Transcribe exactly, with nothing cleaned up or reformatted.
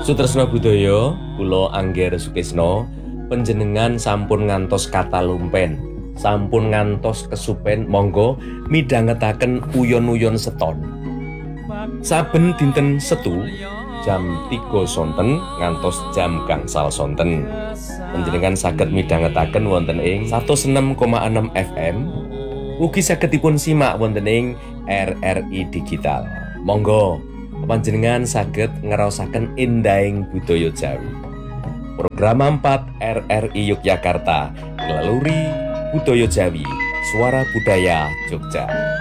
Sutresna budaya, kula Angger Sukisno, panjenengan sampun ngantos kata lumpen, sampun ngantos kesupen, monggo midhangetaken uyon-uyon seton. Saben dinten Setu jam tiga sonten ngantos jam gangsal sonten. Panjenengan saged midhangetaken wonten ing seratus enam koma enam F M. Ugi saged dipun simak wonten ing R R I Digital. Monggo panjenengan saged ngraosaken endahing budaya Jawi. Program empat R R I Yogyakarta, Ngeleluri Budaya Jawi, Suara Budaya Jogja.